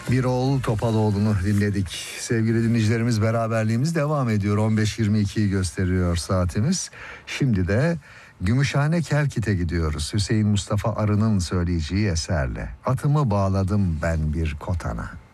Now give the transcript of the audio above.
Birol Topaloğlu'nu dinledik. Sevgili dinleyicilerimiz, beraberliğimiz devam ediyor. 15.22'yi gösteriyor saatimiz. Şimdi de Gümüşhane Kelkit'e gidiyoruz. Hüseyin Mustafa Arı'nın söyleyeceği eserle. Atımı bağladım ben bir kotana.